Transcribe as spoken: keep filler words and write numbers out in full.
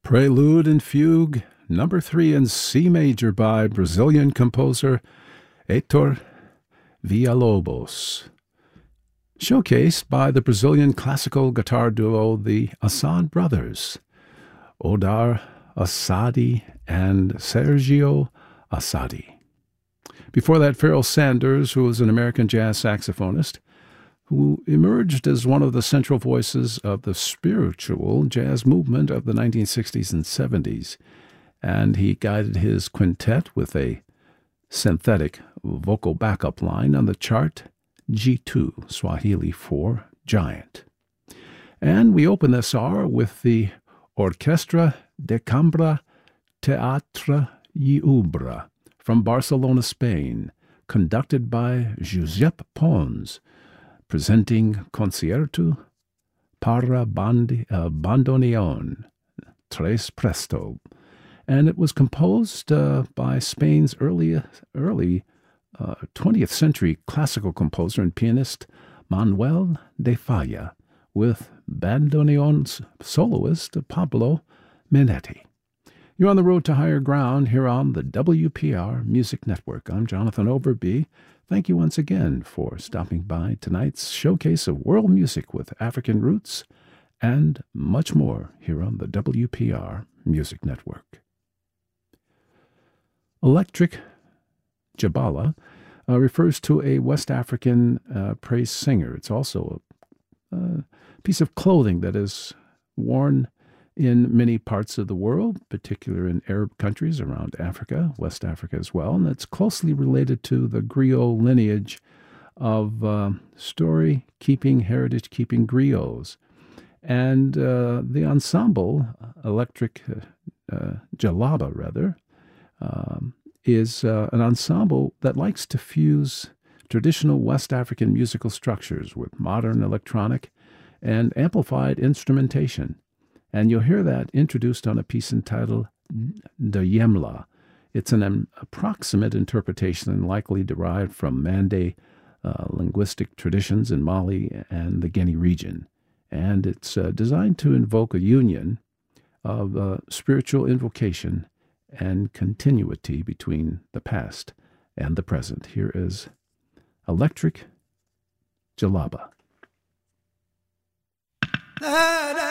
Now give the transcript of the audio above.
Prelude and Fugue, number three in C major by Brazilian composer Heitor Villa-Lobos. Showcased by the Brazilian classical guitar duo the Assad Brothers, Odar Assadi and Sergio Assadi. Before that, Pharoah Sanders, who was an American jazz saxophonist, who emerged as one of the central voices of the spiritual jazz movement of the nineteen sixties and seventies, and he guided his quintet with a synthetic vocal backup line on the chart G two, Swahili for Giant. And we open this hour with the Orquestra de Cambra Teatre Lliure from Barcelona, Spain, conducted by Josep Pons, presenting Concierto para bandi, uh, Bandoneon, Tres Presto. And it was composed uh, by Spain's early, early uh, twentieth century classical composer and pianist Manuel de Falla, with bandoneon's soloist Pablo Menetti. You're on the road to higher ground here on the W P R Music Network. I'm Jonathan Overby. Thank you once again for stopping by tonight's showcase of world music with African roots and much more here on the W P R Music Network. Electric Jabala uh, refers to a West African uh, praise singer. It's also a, a piece of clothing that is worn in many parts of the world, particularly in Arab countries around Africa, West Africa as well, and it's closely related to the griot lineage of uh, story-keeping, heritage-keeping griots. And uh, the ensemble, Electric uh, uh, Jalaba, rather, um, is uh, an ensemble that likes to fuse traditional West African musical structures with modern electronic and amplified instrumentation. And you'll hear that introduced on a piece entitled The Yemla. It's an um, approximate interpretation and likely derived from Mande uh, linguistic traditions in Mali and the Guinea region. And it's uh, designed to invoke a union of uh, spiritual invocation and continuity between the past and the present. Here is Electric Jalaba.